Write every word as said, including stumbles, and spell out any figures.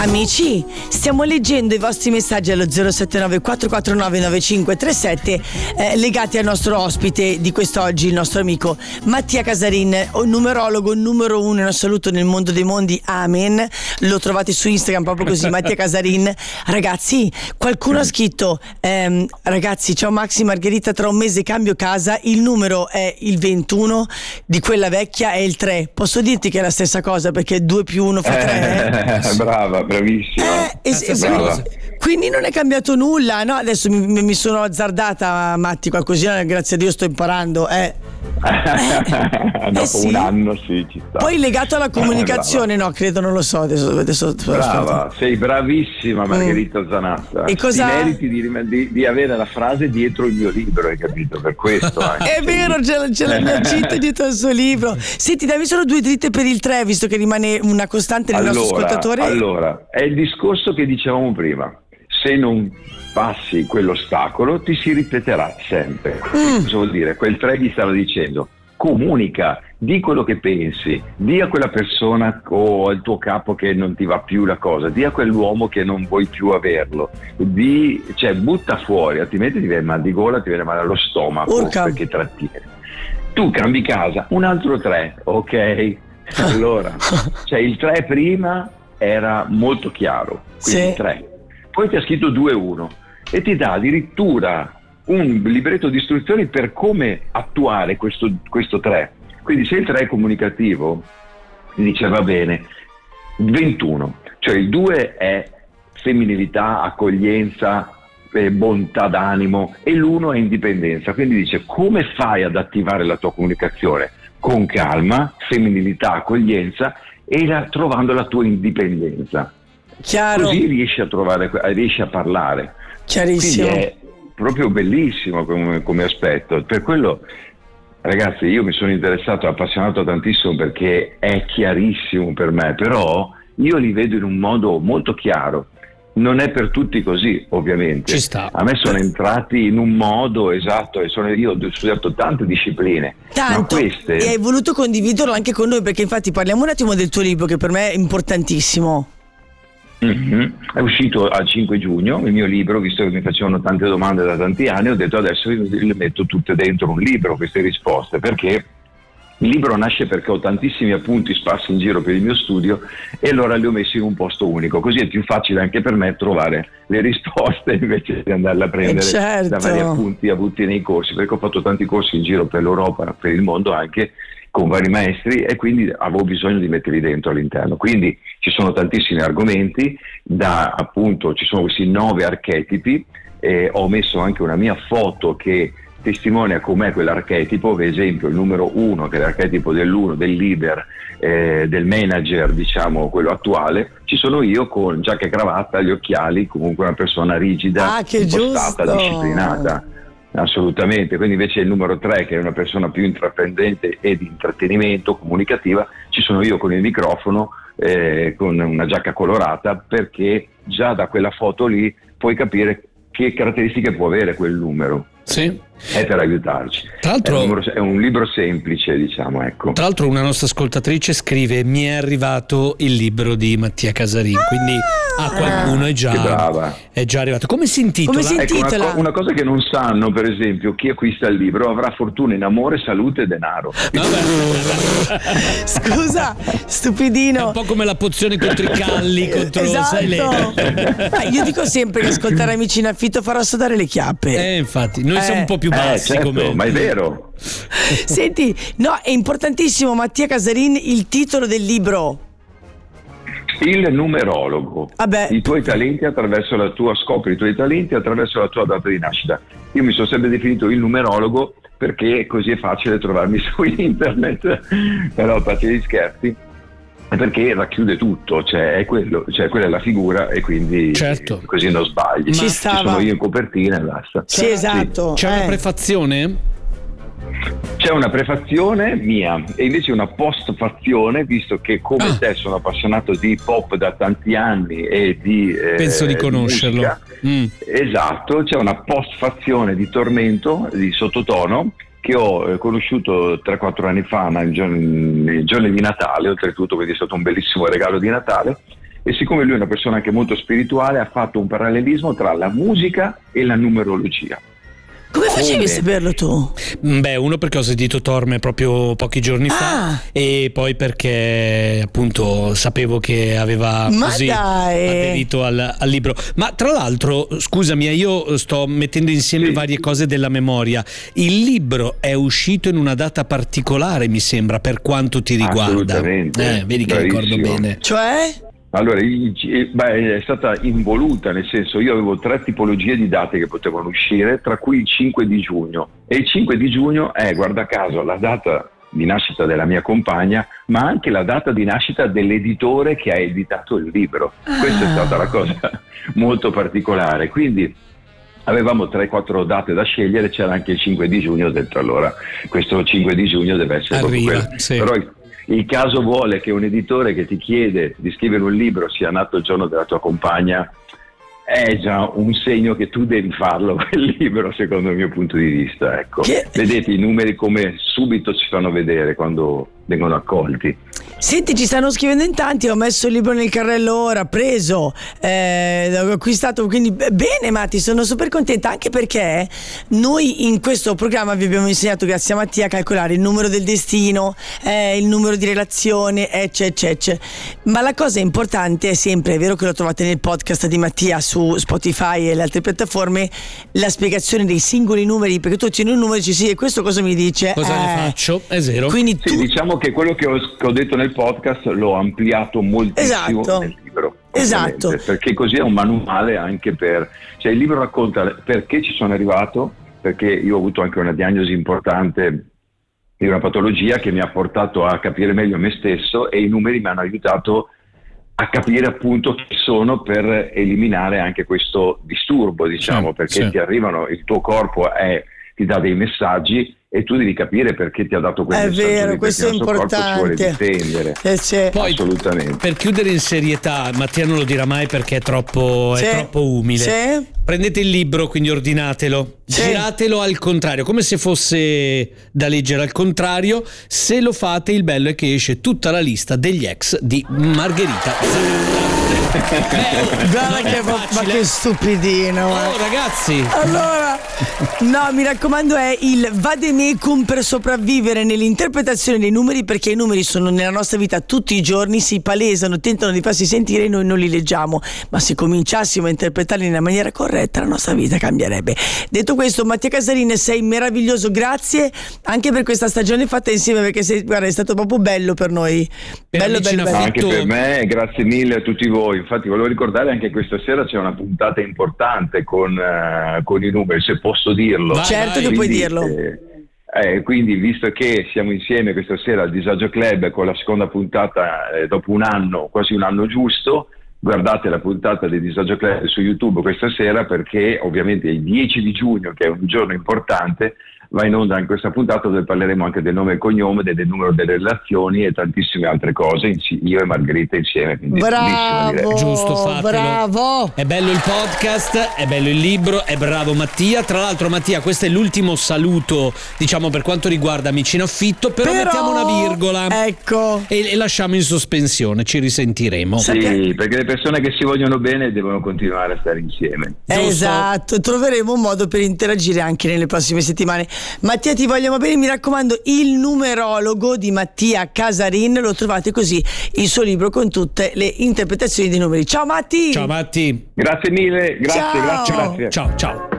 Amici, stiamo leggendo i vostri messaggi allo zero sette nove quattro quattro nove nove cinque tre sette eh, legati al nostro ospite di quest'oggi, il nostro amico Mattia Casarin, numerologo numero uno in assoluto nel mondo dei mondi, amen. Lo trovate su Instagram proprio così, Mattia Casarin. Ragazzi, qualcuno ha scritto ehm, ragazzi, ciao Maxi, Margherita, tra un mese cambio casa, il numero è il ventuno, di quella vecchia è il tre. Posso dirti che è la stessa cosa, perché due più uno fa tre? Eh, brava, bravissima. Eh, es- es- brava. Quindi non è cambiato nulla, no? Adesso mi, mi sono azzardata, Matti, qualcosina, grazie a Dio sto imparando. Eh. Eh, dopo eh sì. un anno sì, ci sta. Poi legato alla comunicazione, eh, no, credo, non lo so. Adesso, adesso brava, aspetta. Sei bravissima, Margherita mm. Zanassa. E cosa... Ti meriti di, di, di avere la frase dietro il mio libro, hai capito? Per questo anche. È vero, c'è, c'è la mia gita dietro il suo libro. Senti, dammi solo due dritte per il tre, visto che rimane una costante nel allora, nostro ascoltatore. Allora, è il discorso che dicevamo prima. Se non passi quell'ostacolo ti si ripeterà sempre. Mm. Cosa vuol dire? Quel tre gli stava dicendo: comunica, di quello che pensi, di a quella persona o al tuo capo che non ti va più la cosa, di a quell'uomo che non vuoi più averlo, di, cioè butta fuori, altrimenti ti viene mal di gola, ti viene male allo stomaco. Urca. Perché trattieni. Tu cambi casa, un altro tre, ok? Allora, cioè il tre prima era molto chiaro, quindi sì. tre. Poi ti ha scritto due uno e ti dà addirittura un libretto di istruzioni per come attuare questo, questo tre. Quindi se il tre è comunicativo, ti dice va bene, ventuno, cioè il due è femminilità, accoglienza, eh, bontà d'animo, e l'uno è indipendenza. Quindi dice: come fai ad attivare la tua comunicazione? Con calma, femminilità, accoglienza e la, trovando la tua indipendenza. Chiaro. Così riesci a trovare, riesci a parlare. Chiarissimo. Quindi è proprio bellissimo come, come aspetto. Per quello, ragazzi, io mi sono interessato, appassionato tantissimo, perché è chiarissimo per me, però io li vedo in un modo molto chiaro. Non è per tutti così, ovviamente. Ci sta. A me sono entrati in un modo esatto, e sono, io ho studiato tante discipline. Tanto, ma queste... e hai voluto condividerlo anche con noi, perché infatti parliamo un attimo del tuo libro, che per me è importantissimo. Mm-hmm. È uscito a cinque giugno il mio libro, visto che mi facevano tante domande da tanti anni, ho detto adesso le metto tutte dentro un libro, queste risposte, perché il libro nasce perché ho tantissimi appunti sparsi in giro per il mio studio e allora li ho messi in un posto unico, così è più facile anche per me trovare le risposte invece di andarle a prendere certo. da vari appunti avuti nei corsi, perché ho fatto tanti corsi in giro per l'Europa, per il mondo anche, con vari maestri, e quindi avevo bisogno di metterli dentro all'interno. Quindi ci sono tantissimi argomenti, da appunto ci sono questi nove archetipi, e ho messo anche una mia foto che testimonia com'è quell'archetipo, per esempio il numero uno, che è l'archetipo dell'uno, del leader, eh, del manager, diciamo quello attuale. Ci sono io con giacca e cravatta, gli occhiali, comunque una persona rigida, ah, che impostata, giusto. disciplinata. Assolutamente. Quindi invece il numero tre, che è una persona più intraprendente e di intrattenimento, comunicativa, ci sono io con il microfono, eh, con una giacca colorata, perché già da quella foto lì puoi capire che caratteristiche può avere quel numero. Sì. È per aiutarci. Tra l'altro, è, un numero, è un libro semplice, diciamo, ecco. Tra l'altro una nostra ascoltatrice scrive: mi è arrivato il libro di Mattia Casarin, quindi a qualcuno è già, è già arrivato. Come si intitola? Come si intitola? Ecco, una, una cosa che non sanno, per esempio, chi acquista il libro avrà fortuna in amore, salute e denaro. Scusa, stupidino. È un po' come la pozione contro i calli, contro esatto. sai, le... ah, io dico sempre che ascoltare Amici in affitto farà sudare le chiappe. Eh, infatti, noi eh. siamo un po' più bassi, eh, certo, come... ma è vero. Senti, no, è importantissimo, Mattia Casarin, il titolo del libro. Il numerologo. Vabbè. I tuoi talenti attraverso la tua scopri i tuoi talenti attraverso la tua data di nascita. Io mi sono sempre definito il numerologo perché così è facile trovarmi su internet, però a parte gli scherzi, perché racchiude tutto, cioè è quello, cioè quella è la figura, e quindi certo. così non sbagli. Ci Ci stava. sono io in copertina e basta. Sì, esatto. C'è eh. una prefazione? C'è una prefazione mia e invece una postfazione, visto che come ah. te sono appassionato di hip hop da tanti anni e di eh, penso di conoscerlo. Musica, mm. Esatto, c'è una postfazione di Tormento, di Sottotono, che ho eh, conosciuto tre quattro anni fa, nei giorni, nei giorni di Natale, oltretutto, quindi è stato un bellissimo regalo di Natale, e siccome lui è una persona anche molto spirituale ha fatto un parallelismo tra la musica e la numerologia. Come facevi a saperlo tu? Beh, uno perché ho sentito Torme proprio pochi giorni ah. fa, e poi perché appunto sapevo che aveva Ma così dai. aderito al, al libro. Ma tra l'altro, scusami, io sto mettendo insieme sì. varie cose della memoria. Il libro è uscito in una data particolare, mi sembra, per quanto ti riguarda. Assolutamente. Eh, vedi che Bravissimo. ricordo bene. Cioè? Allora, beh, è stata involuta, nel senso, io avevo tre tipologie di date che potevano uscire, tra cui il cinque di giugno. E il cinque di giugno è, guarda caso, la data di nascita della mia compagna, ma anche la data di nascita dell'editore che ha editato il libro. Ah. Questa è stata la cosa molto particolare. Quindi avevamo tre quattro date da scegliere, c'era anche il cinque di giugno, ho detto allora, questo cinque di giugno deve essere Arriva, proprio quello. Sì. Però il, il caso vuole che un editore che ti chiede di scrivere un libro sia nato il giorno della tua compagna, è già un segno che tu devi farlo quel libro, secondo il mio punto di vista, ecco. Che... Vedete i numeri come subito si fanno vedere quando vengono accolti. Senti, ci stanno scrivendo in tanti, ho messo il libro nel carrello ora, preso, eh, ho acquistato, quindi bene Matti, sono super contenta, anche perché noi in questo programma vi abbiamo insegnato, grazie a Mattia, a calcolare il numero del destino, eh, il numero di relazione, eccetera, eccetera. Ma la cosa importante è sempre, è vero che lo trovate nel podcast di Mattia su Spotify e le altre piattaforme, la spiegazione dei singoli numeri, perché tu tieni un numero e dici sì, e questo cosa mi dice? Cosa eh, ne faccio? È vero. Quindi sì, tu... diciamo che quello che ho, che ho detto nel podcast l'ho ampliato moltissimo esatto. nel libro, esatto, perché così è un manuale anche per, cioè il libro racconta perché ci sono arrivato, perché io ho avuto anche una diagnosi importante di una patologia che mi ha portato a capire meglio me stesso, e i numeri mi hanno aiutato a capire appunto chi sono, per eliminare anche questo disturbo, diciamo, sì, perché sì. ti arrivano, il tuo corpo è, ti dà dei messaggi e tu devi capire perché ti ha dato quel è messaggio. È vero, questo è importante. Ci vuole difendere. Eh, Poi, assolutamente. Per chiudere in serietà, Mattia non lo dirà mai perché è troppo, sì. è troppo umile. Sì. Prendete il libro, quindi ordinatelo, sì. giratelo al contrario, come se fosse da leggere al contrario. Se lo fate, il bello è che esce tutta la lista degli ex di Margherita Zanetta. Eh, guarda che, ma che stupidino. Oh ragazzi, allora no, mi raccomando, è il vademecum per sopravvivere nell'interpretazione dei numeri, perché i numeri sono nella nostra vita tutti i giorni, si palesano, tentano di farsi sentire e noi non li leggiamo, ma se cominciassimo a interpretarli nella maniera corretta la nostra vita cambierebbe. Detto questo, Mattia Casarin, sei meraviglioso, grazie anche per questa stagione fatta insieme, perché sei, guarda, è stato proprio bello per noi, per bello bello, bello. Anche per me, grazie mille a tutti voi. Infatti volevo ricordare anche questa sera c'è una puntata importante con, uh, con i numeri, se posso dirlo. Vai, certo vai. Che puoi dirlo. Eh, eh, quindi visto che siamo insieme questa sera al Disagio Club con la seconda puntata eh, dopo un anno, quasi un anno giusto, guardate la puntata del Disagio Club su YouTube questa sera, perché ovviamente il dieci di giugno, che è un giorno importante, va in onda in questa puntata dove parleremo anche del nome e cognome, del numero delle relazioni e tantissime altre cose, io e Margherita insieme. Bravo, direi. Giusto, fatelo. Bravo. È bello il podcast, è bello il libro, è bravo Mattia. Tra l'altro Mattia, questo è l'ultimo saluto, diciamo, per quanto riguarda Amici in Affitto, però, però mettiamo una virgola, ecco, e, e lasciamo in sospensione, ci risentiremo. Sì, perché le persone che si vogliono bene devono continuare a stare insieme. Esatto, troveremo un modo per interagire anche nelle prossime settimane. Mattia, ti vogliamo bene, mi raccomando, il numerologo di Mattia Casarin, lo trovate così, il suo libro con tutte le interpretazioni dei numeri. Ciao Matti! Ciao Matti! Grazie mille, grazie, ciao. grazie, grazie. Ciao, ciao.